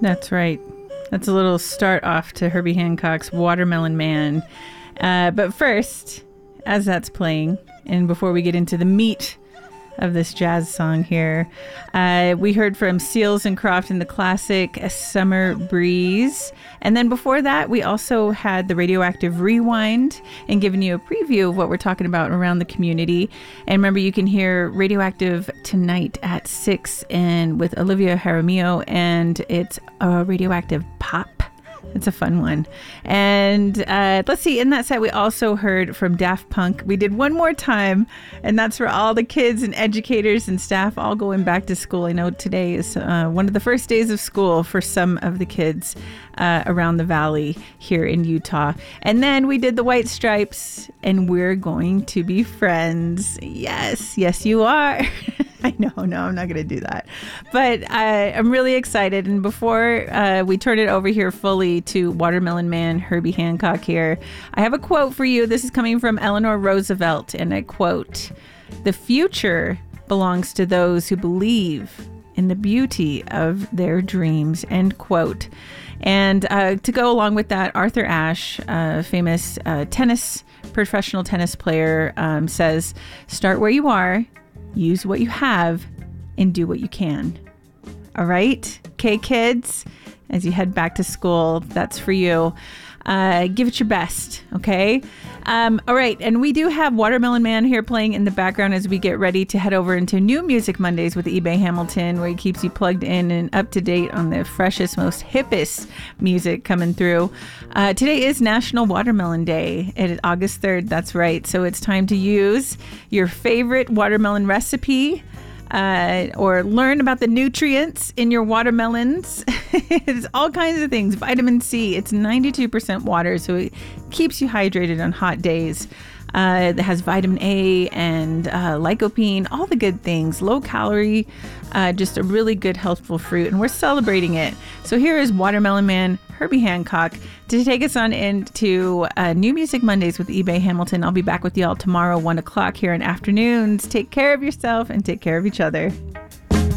That's right. That's a little start off to Herbie Hancock's Watermelon Man. But first, as that's playing, and before we get into the meat of this jazz song here, we heard from Seals and Croft in the classic Summer Breeze. And then before that, we also had the Radioactive Rewind and giving you a preview of what we're talking about around the community. And remember, you can hear Radioactive tonight at 6 and with Olivia Jaramillo, and it's a Radioactive Pop. It's a fun one. And let's see, in that set, we also heard from Daft Punk. We did One More Time, and that's for all the kids and educators and staff all going back to school. I know today is one of the first days of school for some of the kids around the valley here in Utah. And then we did the White Stripes, and We're Going to Be Friends. Yes, you are. I know, no, I'm not going to do that. But I'm really excited. And before we turn it over here fully to Watermelon Man, Herbie Hancock here, I have a quote for you. This is coming from Eleanor Roosevelt, and I quote, "The future belongs to those who believe in the beauty of their dreams," end quote. And to go along with that, Arthur Ashe, famous professional tennis player, says, "Start where you are, use what you have, and do what you can." All right? Okay, kids, as you head back to school, that's for you. Give it your best, okay? All right, and we do have Watermelon Man here playing in the background as we get ready to head over into New Music Mondays with eBay Hamilton, where he keeps you plugged in and up to date on the freshest, most hippest music coming through. Today is National Watermelon Day. It is August 3rd, that's right. So it's time to use your favorite watermelon recipe, or learn about the nutrients in your watermelons. It's all kinds of things. Vitamin C, it's 92% water, so it keeps you hydrated on hot days. It has vitamin A and lycopene, all the good things. Low calorie, just a really good healthful fruit, and we're celebrating it. So here is Watermelon Man, Herbie Hancock, to take us on into New Music Mondays with eBay Hamilton. I'll be back with y'all tomorrow, 1 o'clock here in afternoons. Take care of yourself and take care of each other.